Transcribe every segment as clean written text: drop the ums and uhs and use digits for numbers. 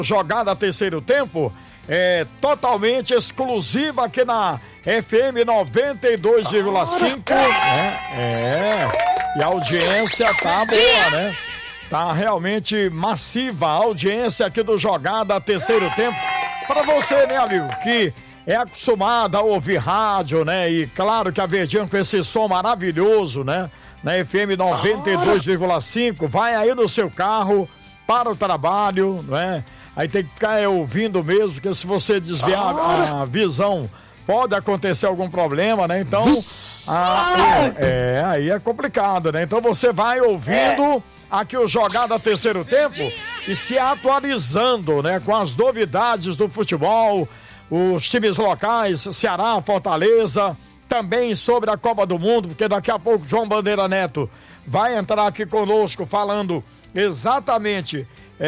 Jogada terceiro tempo é totalmente exclusiva aqui na FM 92,5, né? E a audiência tá boa, né? Tá realmente massiva a audiência aqui do Jogada terceiro tempo. Para você, né, amigo, que é acostumado a ouvir rádio, né? E claro que a Verdinha com esse som maravilhoso, né? Na FM 92,5, vai aí no seu carro para o trabalho, né? Aí tem que ficar ouvindo mesmo, porque se você desviar a visão, pode acontecer algum problema, né? Então, aí é complicado, né? Então você vai ouvindo aqui o Jogada terceiro tempo e se atualizando, né? Com as novidades do futebol, os times locais, Ceará, Fortaleza, também sobre a Copa do Mundo, porque daqui a pouco João Bandeira Neto vai entrar aqui conosco falando exatamente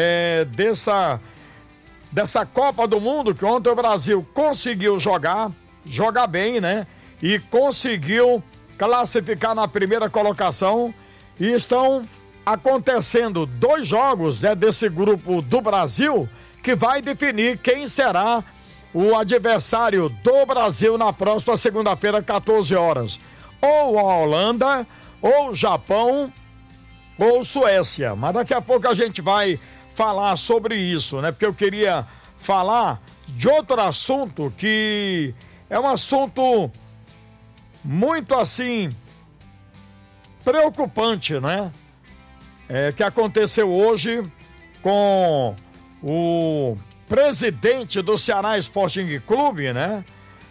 dessa Copa do Mundo, que ontem o Brasil conseguiu jogar bem, né? E conseguiu classificar na primeira colocação. E estão acontecendo 2 jogos desse grupo do Brasil que vai definir quem será o adversário do Brasil na próxima segunda-feira, 14 horas. Ou a Holanda, ou o Japão, ou Suécia. Mas daqui a pouco a gente vai falar sobre isso, né? Porque eu queria falar de outro assunto que é um assunto muito assim preocupante, né? Que aconteceu hoje com o presidente do Ceará Sporting Clube, né?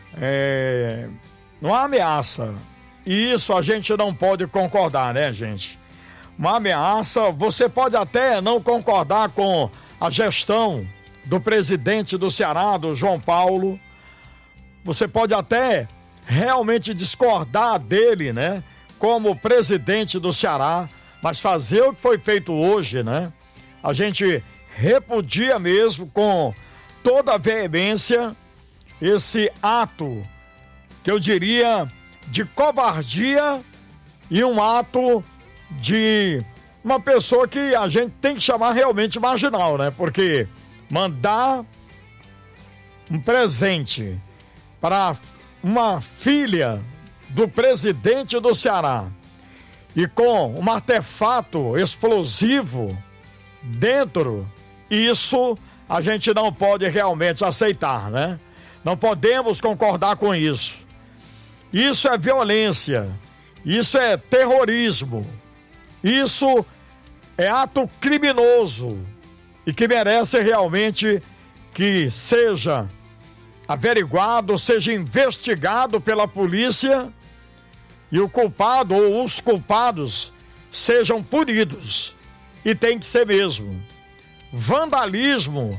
Uma ameaça. E isso a gente não pode concordar, né, gente? Uma ameaça, você pode até não concordar com a gestão do presidente do Ceará, do João Paulo. Você pode até realmente discordar dele, né? Como presidente do Ceará, mas fazer o que foi feito hoje, né? A gente repudia mesmo com toda a veemência esse ato, que eu diria, de covardia e um ato de uma pessoa que a gente tem que chamar realmente marginal, né? Porque mandar um presente para uma filha do presidente do Ceará e com um artefato explosivo dentro, isso a gente não pode realmente aceitar, né? Não podemos concordar com isso. Isso é violência, isso é terrorismo, isso é ato criminoso e que merece realmente que seja averiguado, seja investigado pela polícia e o culpado ou os culpados sejam punidos. E tem que ser mesmo. Vandalismo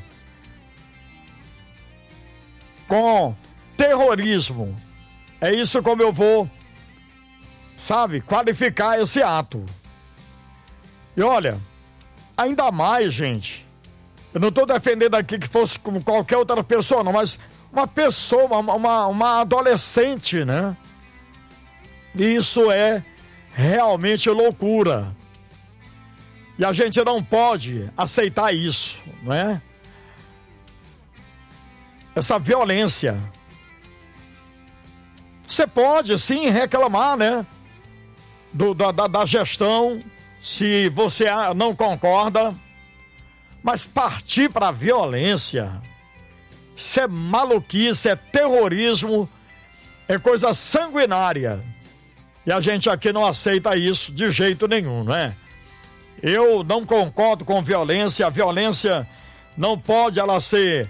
com terrorismo. É isso como eu vou, qualificar esse ato. E olha, ainda mais, gente, eu não estou defendendo aqui que fosse como qualquer outra pessoa, não, mas uma pessoa, uma adolescente, né? Isso é realmente loucura. E a gente não pode aceitar isso, né? Essa violência. Você pode sim reclamar, né? Da gestão, se você não concorda, mas partir para a violência, isso é maluquice, é terrorismo, é coisa sanguinária. E a gente aqui não aceita isso de jeito nenhum, né? Eu não concordo com violência. A violência não pode ela ser,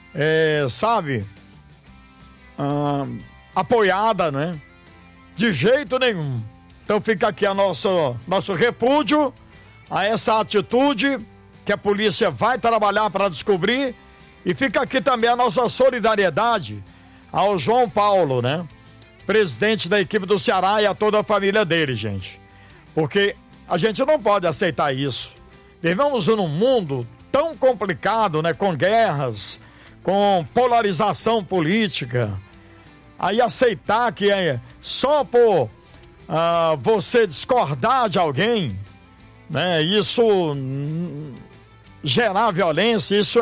apoiada, né? De jeito nenhum. Então fica aqui nosso repúdio a essa atitude que a polícia vai trabalhar para descobrir, e fica aqui também a nossa solidariedade ao João Paulo, né? Presidente da equipe do Ceará, e a toda a família dele, gente. Porque a gente não pode aceitar isso. Vivemos num mundo tão complicado, né? Com guerras, com polarização política. Aí aceitar que só por você discordar de alguém, né? Isso gerar violência, isso